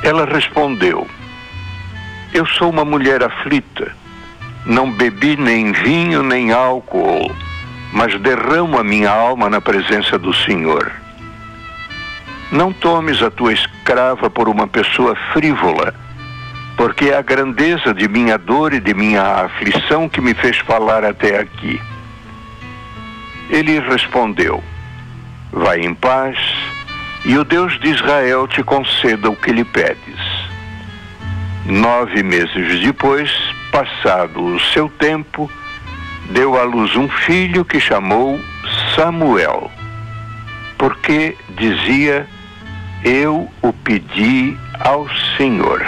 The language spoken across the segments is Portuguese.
Ela respondeu: eu sou uma mulher aflita, não bebi nem vinho nem álcool, mas derramo a minha alma na presença do Senhor. Não tomes a tua escrava por uma pessoa frívola, porque é a grandeza de minha dor e de minha aflição que me fez falar até aqui. Ele respondeu: vai em paz, e o Deus de Israel te conceda o que lhe pedes. 9 meses depois, passado o seu tempo, deu à luz um filho que chamou Samuel, porque dizia: eu o pedi ao Senhor.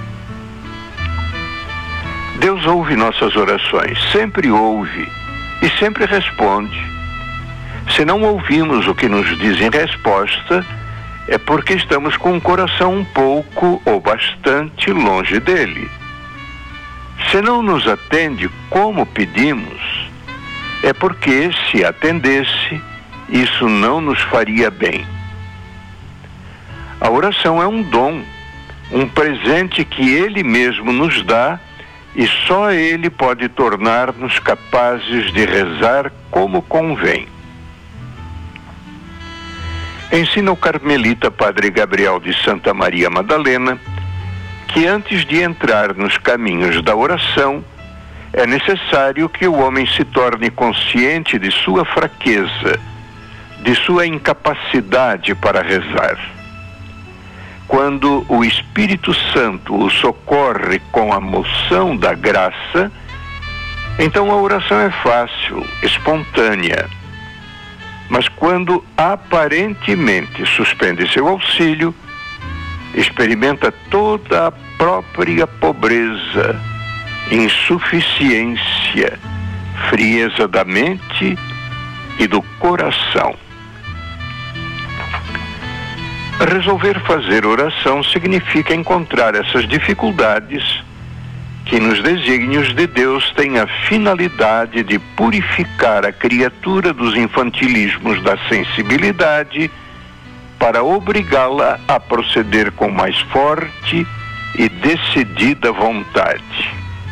Deus ouve nossas orações, sempre ouve e sempre responde. Se não ouvimos o que nos diz em resposta, é porque estamos com o coração um pouco ou bastante longe dele. Se não nos atende como pedimos, é porque, se atendesse, isso não nos faria bem. A oração é um dom, um presente que Ele mesmo nos dá, e só Ele pode tornar-nos capazes de rezar como convém. Ensina o carmelita Padre Gabriel de Santa Maria Madalena que antes de entrar nos caminhos da oração, é necessário que o homem se torne consciente de sua fraqueza, de sua incapacidade para rezar. Quando o Espírito Santo o socorre com a moção da graça, então a oração é fácil, espontânea. Mas quando aparentemente suspende seu auxílio, experimenta toda a própria pobreza, insuficiência, frieza da mente e do coração. Resolver fazer oração significa encontrar essas dificuldades que nos desígnios de Deus têm a finalidade de purificar a criatura dos infantilismos da sensibilidade para obrigá-la a proceder com mais forte e decidida vontade.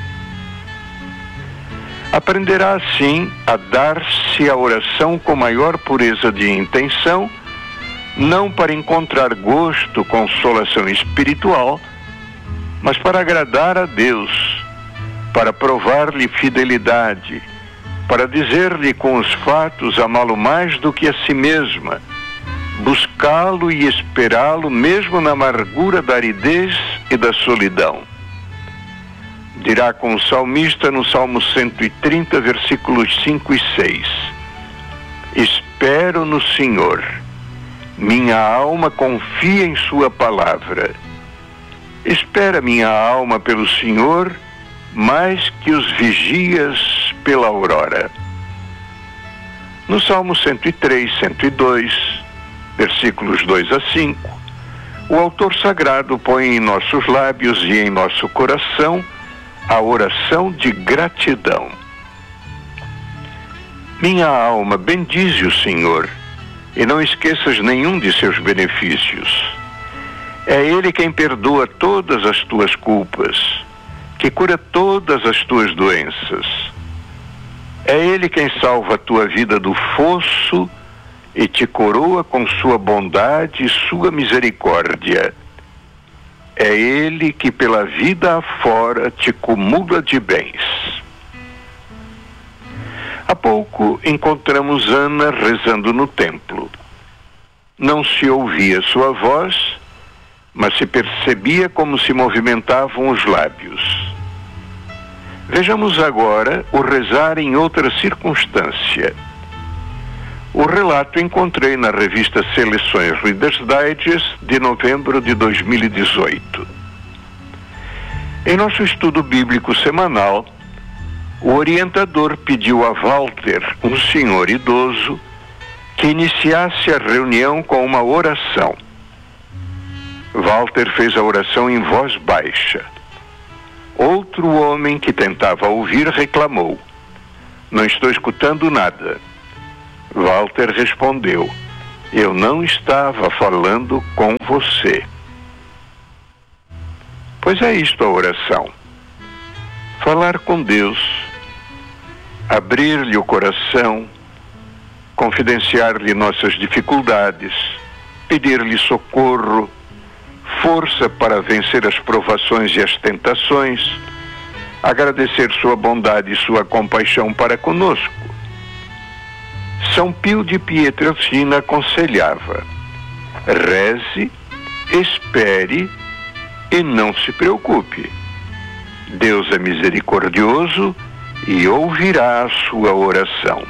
Aprenderá assim a dar-se à oração com maior pureza de intenção, não para encontrar gosto, consolação espiritual, mas para agradar a Deus, para provar-lhe fidelidade, para dizer-lhe com os fatos amá-lo mais do que a si mesma, buscá-lo e esperá-lo mesmo na amargura da aridez e da solidão. Dirá com o salmista no Salmo 130, versículos 5 e 6: espero no Senhor, minha alma confia em sua palavra. Espera minha alma pelo Senhor, mais que os vigias pela aurora. No Salmo 103, 102, versículos 2 a 5, o autor sagrado põe em nossos lábios e em nosso coração a oração de gratidão. Minha alma, bendize o Senhor, e não esqueças nenhum de seus benefícios. É Ele quem perdoa todas as tuas culpas, que cura todas as tuas doenças. É Ele quem salva a tua vida do fosso e te coroa com sua bondade e sua misericórdia. É Ele que pela vida afora te cumula de bens. Há pouco encontramos Ana rezando no templo. Não se ouvia sua voz, mas se percebia como se movimentavam os lábios. Vejamos agora o rezar em outra circunstância. O relato encontrei na revista Seleções Reader's Digest de novembro de 2018. Em nosso estudo bíblico semanal, o orientador pediu a Walter, um senhor idoso, que iniciasse a reunião com uma oração. Walter fez a oração em voz baixa. Outro homem que tentava ouvir reclamou: não estou escutando nada. Walter respondeu: eu não estava falando com você. Pois é isto a oração. Falar com Deus, abrir-lhe o coração, confidenciar-lhe nossas dificuldades, pedir-lhe socorro, força para vencer as provações e as tentações, agradecer sua bondade e sua compaixão para conosco. São Pio de Pietrelcina aconselhava: reze, espere e não se preocupe. Deus é misericordioso e ouvirá a sua oração.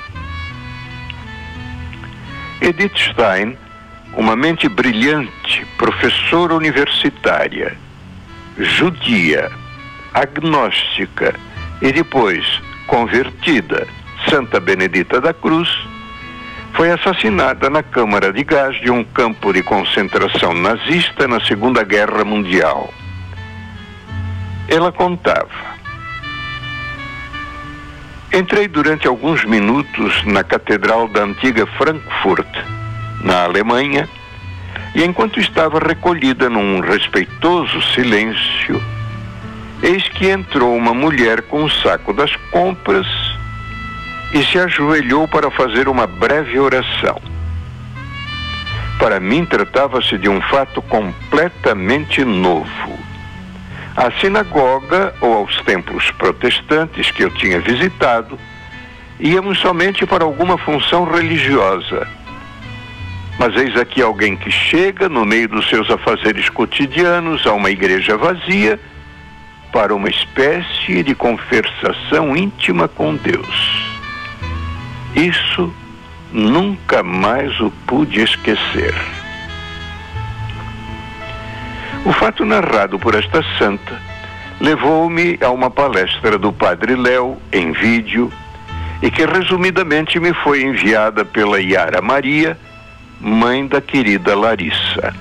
Edith Stein, uma mente brilhante, professora universitária, judia, agnóstica e depois convertida, Santa Benedita da Cruz, foi assassinada na câmara de gás de um campo de concentração nazista na Segunda Guerra Mundial. Ela contava: entrei durante alguns minutos na Catedral da antiga Frankfurt, na Alemanha, e enquanto estava recolhida num respeitoso silêncio, eis que entrou uma mulher com o saco das compras e se ajoelhou para fazer uma breve oração. Para mim, tratava-se de um fato completamente novo. À sinagoga ou aos templos protestantes que eu tinha visitado, íamos somente para alguma função religiosa. Mas eis aqui alguém que chega, no meio dos seus afazeres cotidianos, a uma igreja vazia, para uma espécie de conversação íntima com Deus. Isso nunca mais o pude esquecer. O fato narrado por esta santa levou-me a uma palestra do Padre Léo, em vídeo, e que resumidamente me foi enviada pela Yara Maria, mãe da querida Larissa.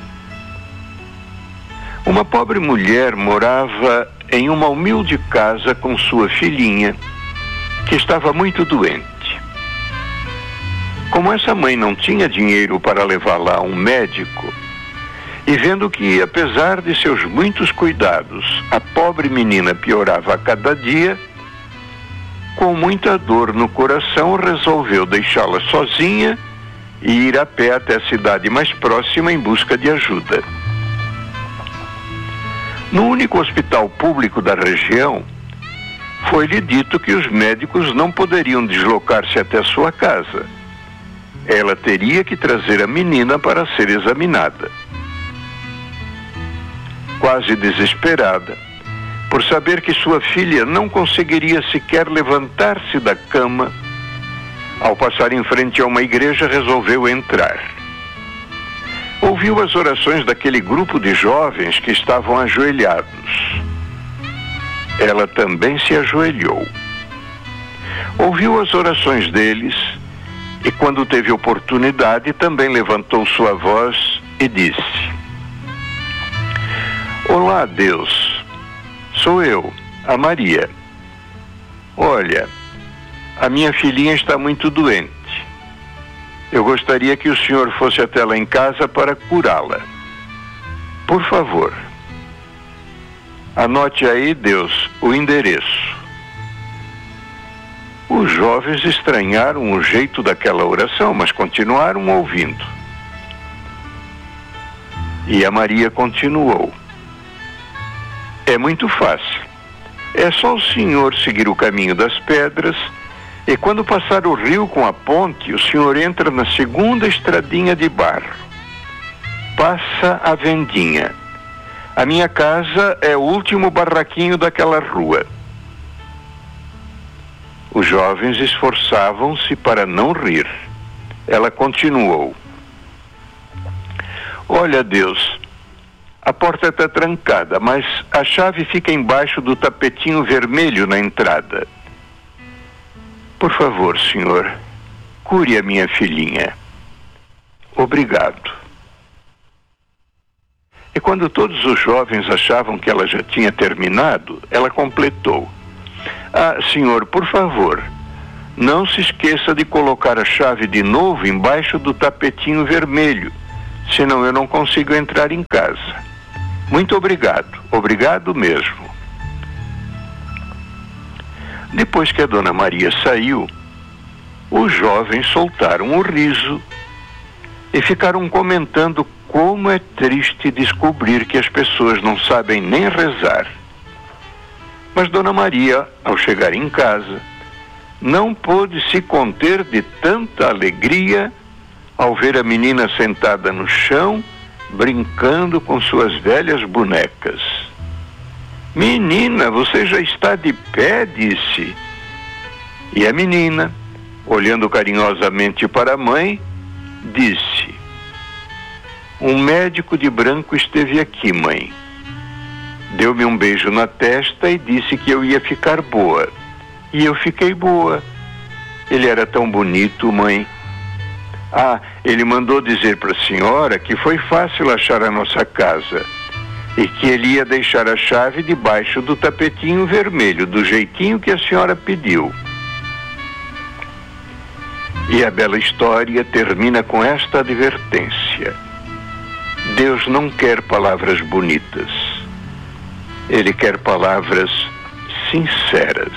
Uma pobre mulher morava em uma humilde casa com sua filhinha, que estava muito doente. Como essa mãe não tinha dinheiro para levar lá um médico, e vendo que, apesar de seus muitos cuidados, a pobre menina piorava a cada dia, com muita dor no coração, resolveu deixá-la sozinha e ir a pé até a cidade mais próxima em busca de ajuda. No único hospital público da região, foi-lhe dito que os médicos não poderiam deslocar-se até sua casa. Ela teria que trazer a menina para ser examinada. Quase desesperada, por saber que sua filha não conseguiria sequer levantar-se da cama, ao passar em frente a uma igreja, resolveu entrar. Ouviu as orações daquele grupo de jovens que estavam ajoelhados. Ela também se ajoelhou. Ouviu as orações deles e, quando teve oportunidade, também levantou sua voz e disse: olá, Deus, sou eu, a Maria. Olha, a minha filhinha está muito doente. Eu gostaria que o senhor fosse até lá em casa para curá-la. Por favor, anote aí, Deus, o endereço. Os jovens estranharam o jeito daquela oração, mas continuaram ouvindo. E a Maria continuou: é muito fácil. É só o senhor seguir o caminho das pedras e, quando passar o rio com a ponte, o senhor entra na segunda estradinha de barro. Passa a vendinha. A minha casa é o último barraquinho daquela rua. Os jovens esforçavam-se para não rir. Ela continuou: olha, Deus, a porta está trancada, mas a chave fica embaixo do tapetinho vermelho na entrada. Por favor, senhor, cure a minha filhinha. Obrigado. E quando todos os jovens achavam que ela já tinha terminado, ela completou: ah, senhor, por favor, não se esqueça de colocar a chave de novo embaixo do tapetinho vermelho, senão eu não consigo entrar em casa. Muito obrigado, obrigado mesmo. Depois que a Dona Maria saiu, os jovens soltaram o riso e ficaram comentando como é triste descobrir que as pessoas não sabem nem rezar. Mas Dona Maria, ao chegar em casa, não pôde se conter de tanta alegria ao ver a menina sentada no chão, brincando com suas velhas bonecas. Menina, você já está de pé, disse. E a menina, olhando carinhosamente para a mãe, disse: um médico de branco esteve aqui, mãe. Deu-me um beijo na testa e disse que eu ia ficar boa. E eu fiquei boa. Ele era tão bonito, mãe. Ah, ele mandou dizer para a senhora que foi fácil achar a nossa casa e que ele ia deixar a chave debaixo do tapetinho vermelho, do jeitinho que a senhora pediu. E a bela história termina com esta advertência: Deus não quer palavras bonitas, Ele quer palavras sinceras.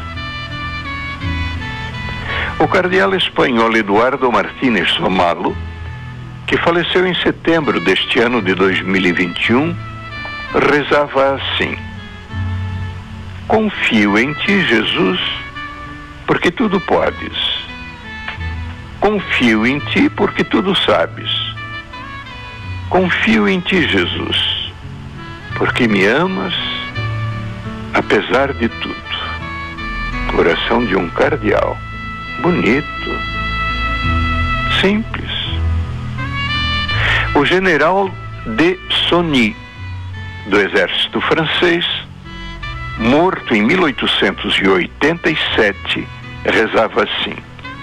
O cardeal espanhol Eduardo Martínez Somalo, que faleceu em setembro deste ano de 2021, rezava assim: confio em ti, Jesus, porque tudo podes. Confio em ti porque tudo sabes. Confio em ti, Jesus, porque me amas, apesar de tudo. Oração de um cardeal. Bonito. Simples. O general de Sony, do exército francês, morto em 1887, rezava assim: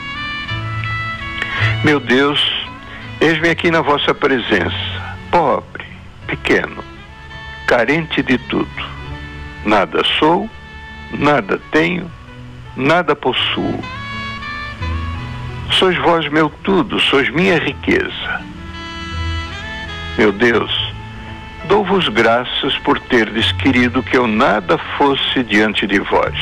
meu Deus, eis-me aqui na vossa presença, pobre, pequeno, carente de tudo. Nada sou, nada tenho, nada possuo. Sois vós meu tudo, sois minha riqueza. Meu Deus, dou-vos graças por terdes querido que eu nada fosse diante de vós.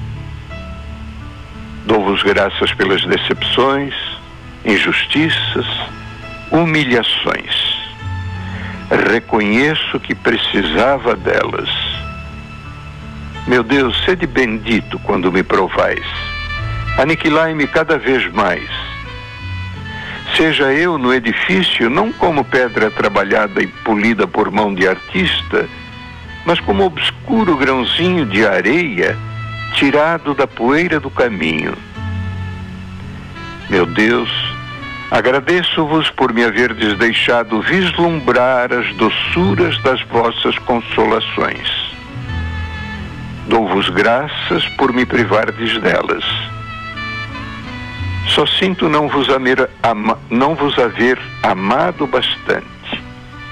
Dou-vos graças pelas decepções, injustiças, humilhações. Reconheço que precisava delas. Meu Deus, sede bendito quando me provais. Aniquilai-me cada vez mais. Seja eu no edifício não como pedra trabalhada e polida por mão de artista, mas como obscuro grãozinho de areia tirado da poeira do caminho. Meu Deus, agradeço-vos por me haverdes deixado vislumbrar as doçuras das vossas consolações. Dou-vos graças por me privardes delas. Só sinto não vos haver amado bastante.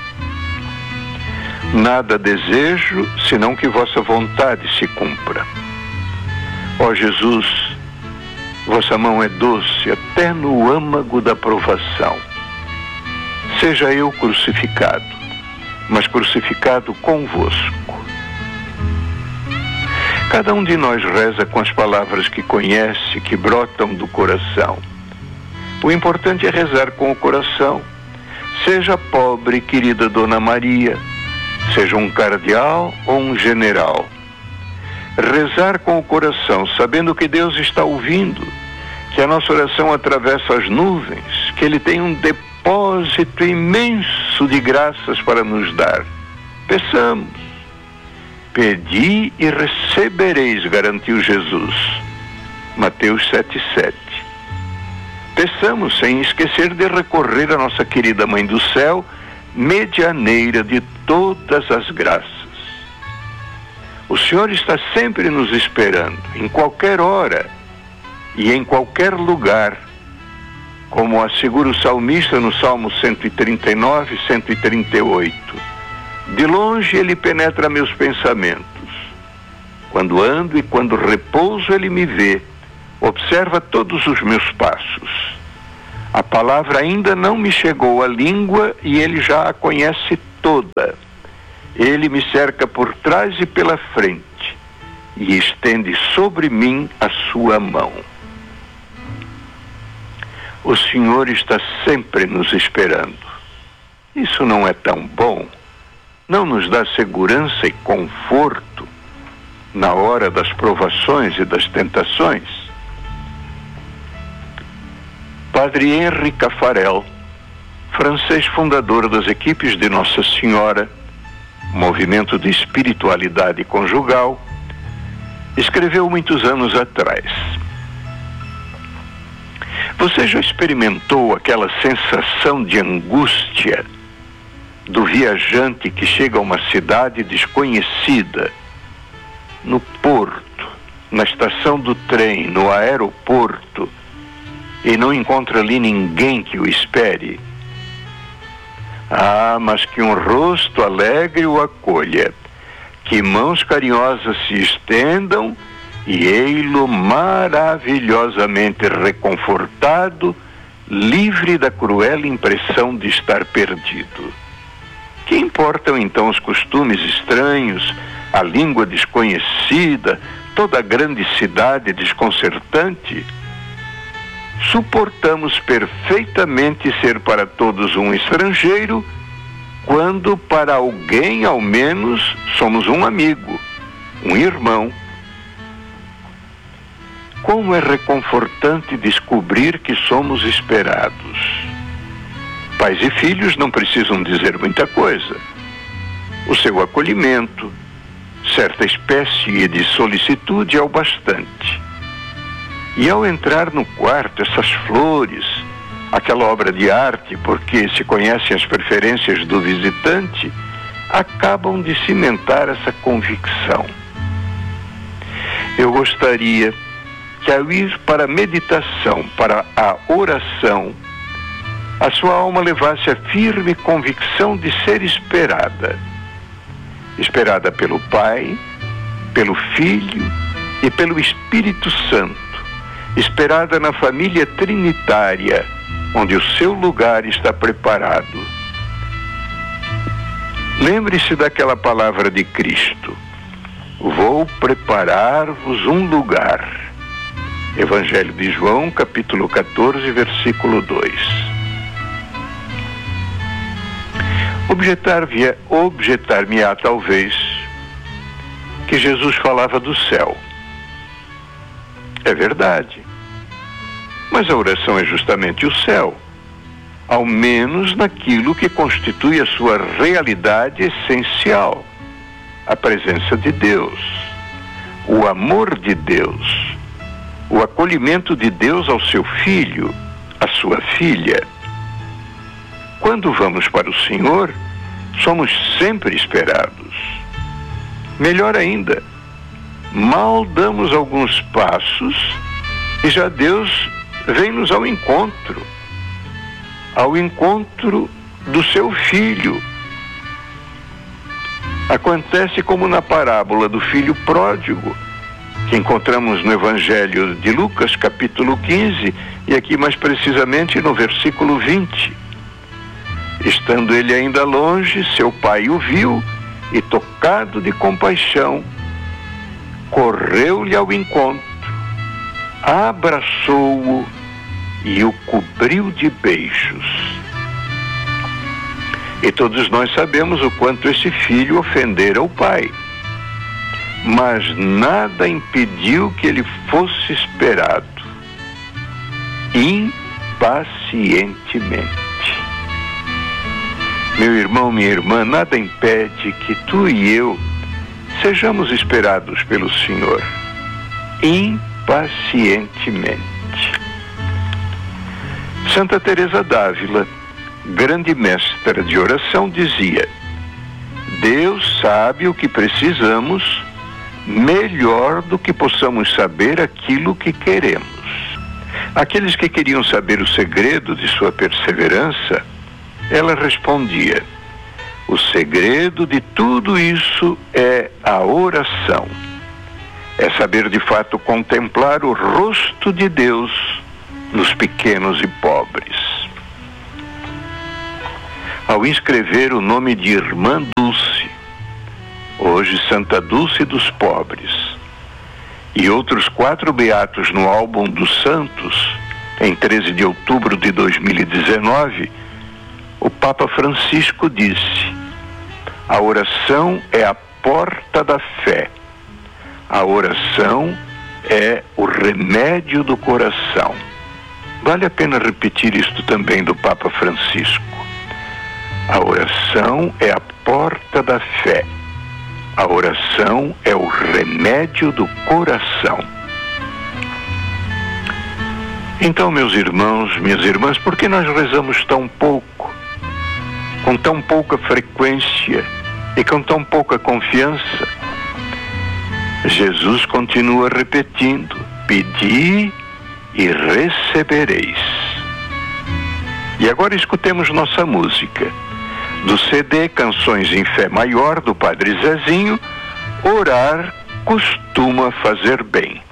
Nada desejo, senão que vossa vontade se cumpra. Ó Jesus, vossa mão é doce até no âmago da provação. Seja eu crucificado, mas crucificado convosco. Cada um de nós reza com as palavras que conhece, que brotam do coração. O importante é rezar com o coração. Seja pobre, querida Dona Maria, seja um cardeal ou um general. Rezar com o coração, sabendo que Deus está ouvindo, que a nossa oração atravessa as nuvens, que Ele tem um depósito imenso de graças para nos dar. Peçamos. Pedi e recebereis, garantiu Jesus. Mateus 7,7. Peçamos sem esquecer de recorrer à nossa querida Mãe do Céu, medianeira de todas as graças. O Senhor está sempre nos esperando, em qualquer hora e em qualquer lugar, como assegura o salmista no Salmo 139 e 138. De longe Ele penetra meus pensamentos. Quando ando e quando repouso Ele me vê, observa todos os meus passos. A palavra ainda não me chegou à língua e Ele já a conhece toda. Ele me cerca por trás e pela frente e estende sobre mim a sua mão. O Senhor está sempre nos esperando. Isso não é tão bom? Não nos dá segurança e conforto na hora das provações e das tentações? Padre Henri Caffarel, francês fundador das equipes de Nossa Senhora, movimento de espiritualidade conjugal, escreveu muitos anos atrás: você já experimentou aquela sensação de angústia do viajante que chega a uma cidade desconhecida, no porto, na estação do trem, no aeroporto, e não encontra ali ninguém que o espere? Ah, mas que um rosto alegre o acolha, que mãos carinhosas se estendam e ei-lo maravilhosamente reconfortado, livre da cruel impressão de estar perdido. Que importam então os costumes estranhos, a língua desconhecida, toda a grande cidade desconcertante? Suportamos perfeitamente ser para todos um estrangeiro, quando para alguém, ao menos, somos um amigo, um irmão. Como é reconfortante descobrir que somos esperados. Pais e filhos não precisam dizer muita coisa. O seu acolhimento, certa espécie de solicitude é o bastante. E ao entrar no quarto, essas flores, aquela obra de arte, porque se conhecem as preferências do visitante, acabam de cimentar essa convicção. Eu gostaria que, ao ir para a meditação, para a oração, a sua alma levasse a firme convicção de ser esperada. Esperada pelo Pai, pelo Filho e pelo Espírito Santo. Esperada na família trinitária, onde o seu lugar está preparado. Lembre-se daquela palavra de Cristo: vou preparar-vos um lugar. Evangelho de João, capítulo 14, versículo 2. Objetar-me-á talvez que Jesus falava do céu. É verdade. Mas a oração é justamente o céu, ao menos naquilo que constitui a sua realidade essencial, a presença de Deus, o amor de Deus, o acolhimento de Deus ao seu filho, à sua filha. Quando vamos para o Senhor, somos sempre esperados. Melhor ainda, mal damos alguns passos e já Deus vem-nos ao encontro do seu filho. Acontece como na parábola do filho pródigo, que encontramos no Evangelho de Lucas, capítulo 15, e aqui mais precisamente no versículo 20. Estando ele ainda longe, seu pai o viu e, tocado de compaixão, correu-lhe ao encontro, abraçou-o e o cobriu de beijos. E todos nós sabemos o quanto esse filho ofendera o pai. Mas nada impediu que ele fosse esperado, impacientemente. Meu irmão, minha irmã, nada impede que tu e eu sejamos esperados pelo Senhor, impacientemente. Santa Teresa d'Ávila, grande mestra de oração, dizia: Deus sabe o que precisamos melhor do que possamos saber aquilo que queremos. Aqueles que queriam saber o segredo de sua perseverança, ela respondia: o segredo de tudo isso é a oração. É saber de fato contemplar o rosto de Deus nos pequenos e pobres. Ao inscrever o nome de Irmã Dulce hoje Santa Dulce dos Pobres, e outros 4 beatos no álbum dos santos, em 13 de outubro de 2019, o Papa Francisco disse: a oração é a porta da fé. A oração é o remédio do coração. Vale a pena repetir isto também do Papa Francisco. A oração é a porta da fé. A oração é o remédio do coração. Então, meus irmãos, minhas irmãs, por que nós rezamos tão pouco, com tão pouca frequência e com tão pouca confiança? Jesus continua repetindo: pedi e recebereis. E agora escutemos nossa música, do CD Canções em Fé Maior, do Padre Zezinho, Orar Costuma Fazer Bem.